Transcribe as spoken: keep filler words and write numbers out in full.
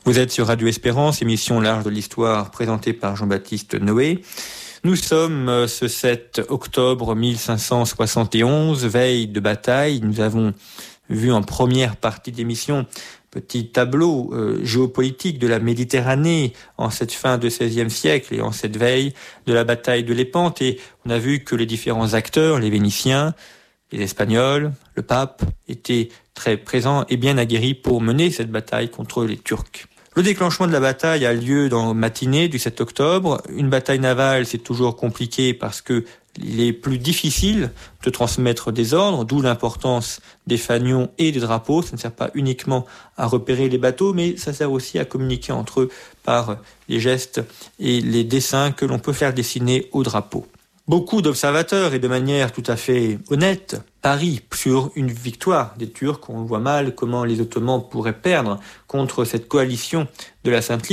Vous êtes sur Radio Espérance, émission L'Arche de l'Histoire présentée par Jean-Baptiste Noé. Nous sommes ce sept octobre mille cinq cent soixante et onze, veille de bataille. Nous avons vu en première partie d'émission petit tableau euh, géopolitique de la Méditerranée en cette fin de seizième siècle et en cette veille de la bataille de Lépante. Et on a vu que les différents acteurs, les Vénitiens, les Espagnols, le pape, étaient très présents et bien aguerris pour mener cette bataille contre les Turcs. Le déclenchement de la bataille a lieu dans la matinée du sept octobre. Une bataille navale, c'est toujours compliqué parce que il est plus difficile de transmettre des ordres, d'où l'importance des fanions et des drapeaux. Ça ne sert pas uniquement à repérer les bateaux, mais ça sert aussi à communiquer entre eux par les gestes et les dessins que l'on peut faire dessiner au drapeau. Beaucoup d'observateurs, et de manière tout à fait honnête, parient sur une victoire des Turcs. On voit mal comment les Ottomans pourraient perdre contre cette coalition de la Sainte-Ligue.